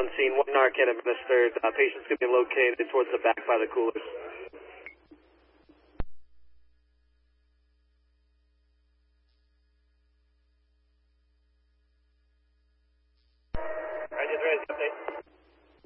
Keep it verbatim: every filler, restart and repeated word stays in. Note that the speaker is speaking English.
on scene. One Narcan administered. Uh, patient's going to be located towards the back by the coolers.